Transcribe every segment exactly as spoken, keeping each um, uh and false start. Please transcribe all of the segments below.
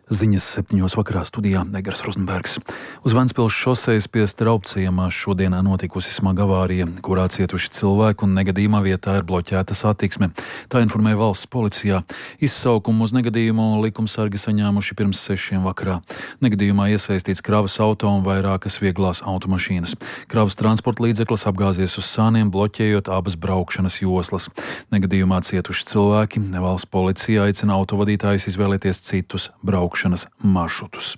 Ziņas septiņos vakarā studijā Negars Rozenbergs. Uz Ventspils šosejas pie Straupciemā šodien notikusi smaga avārija, kurā cietuši cilvēki un negadījumā vietā ir bloķēta satiksme. Tā informē valsts policijā. Izsaukumu uz negadījumu likumsargi saņēmuši pirms sešiem vakarā. Negadījumā iesaistīts kravas auto un vairākas vieglās automašīnas. Kravas transporta līdzeklis apgāzies uz sāniem, bloķējot abas braukšanas joslas. Negadījumā cietuši cilvēki. Valsts policija aicina autovadītājus izvēlēties citus braukšanas maršrutus.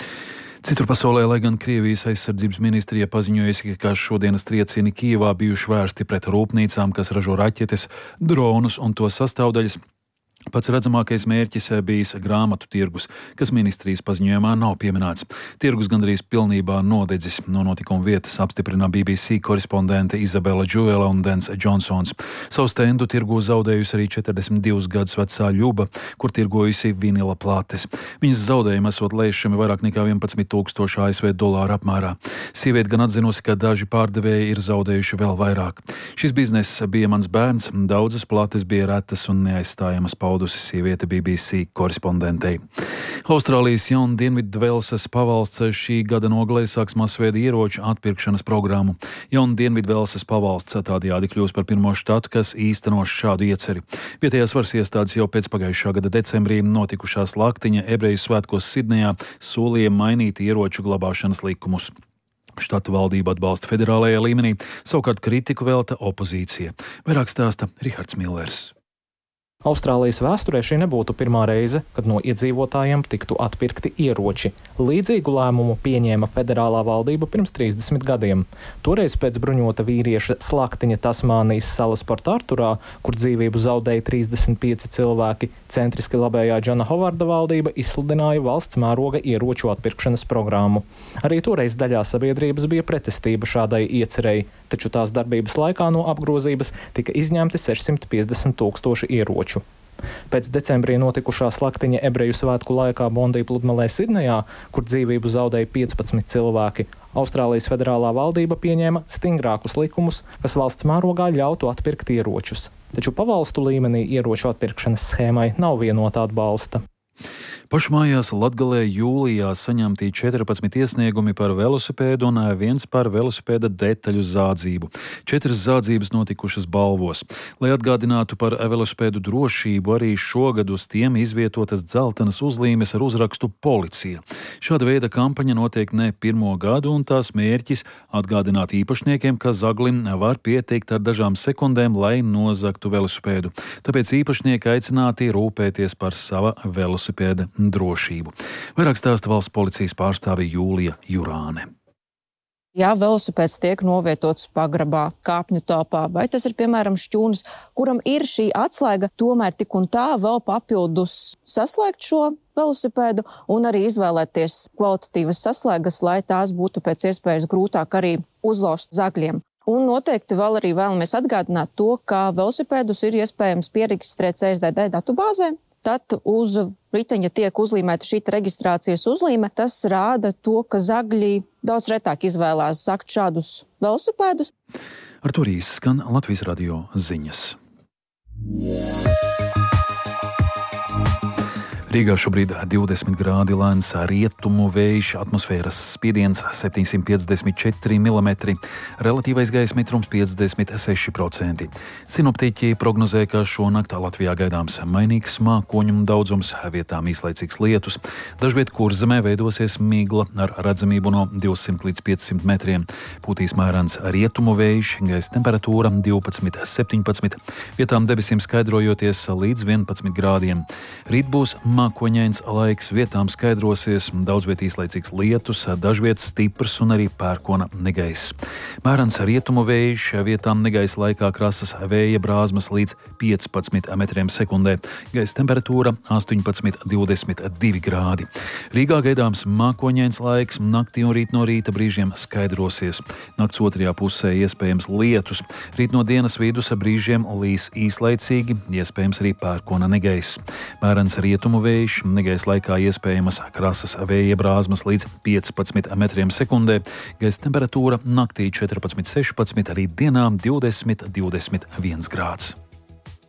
Citur pasaulē, lai gan Krievijas aizsardzības ministrija paziņojusi, ka šodienas triecieni Kijevā bijuši vērsti pret rūpnīcām, kas ražo raķetes, dronus un to sastāvdaļas, pats redzamākais mērķis bijis grāmatu tirgus, kas ministrijas paziņojumā nav pieminēts. Tirgus gandrīz pilnībā nodedzis. No notikuma vietas apstiprina B B C korespondente Izabela Džuela un Dens Džonsons. Savu stendu tirgu zaudējusi arī četrdesmit divus gadus vecā Ļuba, kur tirgojusi vinila plātes. Viņas zaudējumi esot lēšami vairāk nekā vienpadsmit tūkstoši A S V dolāru apmērā. Sieviete gan atzinusi, ka daži pārdevēji ir zaudējuši vēl vairāk. Šis bizness bija mans bērns, daudzas plātes bija retas un neaizstājamas paudzes. Sieviete B B C korespondentei. Austrālijas Jaundienvidvelsas pavalsts šī gada nogalē sāks masveida ieroču atpirkšanas programmu. Jaundienvidvelsas pavalsts tādējādi kļūs par pirmo štatu, kas īstenos šādu ieceri. Vietējās varas iestādes jau pēc pagājušā gada decembrī notikušā slaktiņa ebreju svētkos Sidnejā solīja mainīt ieroču glabāšanas likumus. Štata valdība atbalsta federālajā līmenī, savukārt kritiku velta opozīcija. Vairāk stāsta Rihards Millers. Austrālijas vēsturē šī nebūtu pirmā reize, kad no iedzīvotājiem tiktu atpirkti ieroči. Līdzīgu lēmumu pieņēma federālā valdība pirms trīsdesmit gadiem. Toreiz pēc bruņota vīrieša slaktiņa Tasmānijas salas Port Arturā, kur dzīvību zaudēja trīsdesmit pieci cilvēki, centriski labējā Džona Hovarda valdība izsludināja valsts mēroga ieroču atpirkšanas programmu. Arī toreiz daļā sabiedrības bija pretestība šādai iecerei, taču tās darbības laikā no apgrozības tika izņemti sešsimt piecdesmit tūkstoši ieroču. Pēc decembrī notikušā slaktiņa ebreju svētku laikā Bondī pludmalē Sidnejā, kur dzīvību zaudēja piecpadsmit cilvēki, Austrālijas federālā valdība pieņēma stingrākus likumus, kas valsts mērogā ļautu atpirkt ieročus. Taču pavalstu līmenī ieroču atpirkšanas schēmai nav vienota atbalsta. Pašmājās Latgalē jūlijā saņemti četrpadsmit iesniegumi par velosipēdu un viens par velosipēda detaļu zādzību. Četras zādzības notikušas Balvos. Lai atgādinātu par velosipēdu drošību, arī šogad uz tiem izvietotas dzeltenas uzlīmes ar uzrakstu Policija. Šāda veida kampaņa notiek ne pirmo gadu, un tās mērķis atgādināt īpašniekiem, ka zaglim var pieteikt ar dažām sekundēm, lai nozagtu velosipēdu. Tāpēc īpašnieki aicināti rūpēties par sava velosipēda drošību. Vairāk stāsta valsts policijas pārstāve Jūlija Jurāne. Ja velosipēds tiek novietots pagrabā, kāpņu telpā, vai tas ir, piemēram, šķūnis, kuram ir šī atslēga, tomēr tik un tā vēl papildus saslēgt šo velosipēdu un arī izvēlēties kvalitatīvas saslēgas, lai tās būtu pēc iespējas grūtāk arī uzlauzt zagļiem. Un noteikti vēl arī vēlamies atgādināt to, ka velosipēdus ir iespējams pieregistrēt C S D D datubāzē. Tad uz riteņa tiek uzlīmēta šī reģistrācijas uzlīme. Tas rāda to, ka zagļi daudz retāk izvēlās zagt šādus velosipēdus. Ar to arī skan Latvijas radio ziņas. Rīgā šobrīd divdesmit grādi, lēns rietumu vējš, atmosfēras spiediens septiņsimt piecdesmit četri milimetri, relatīvais gaisa mitrums piecdesmit seši procenti. Sinoptiķi prognozē, ka šonakt Latvijā gaidāms mainīgs mākoņu daudzums, vietām īslaicīgs lietus. Dažviet Kurzemē veidosies migla ar redzamību no divsimt līdz piecsimt metriem. Pūtīs mērens rietumu vējš, gaisa temperatūra divpadsmit septiņpadsmit, vietām debesīm skaidrojoties līdz vienpadsmit grādiem. Rīt būs mākoņains laiks, vietām skaidrosies, daudzviet īslaicīgs lietus, dažviet stiprs un arī pērkona negaiss. Mērens rietumu vējš, vietām negaisa laikā krasas vēja brāzmas līdz piecpadsmit metriem sekundē. Gaisa temperatūra astoņpadsmit divdesmit divi grādi. Rīgā gaidāms mākoņains laiks, naktī un rīt no rīta brīžiem skaidrosies. Nakts otrajā pusē iespējams lietus. Rīt no dienas vidus brīžiem līs īslaicīgi, iespējams arī pērkona negaiss. Mērens rietumu vējš, negaisa laikā iespējamas krasas vēja brāzmas līdz piecpadsmit metriem sekundē. Gaisa temperatūra naktī četrpadsmit sešpadsmit, arī dienām divdesmit divdesmit viens grāds.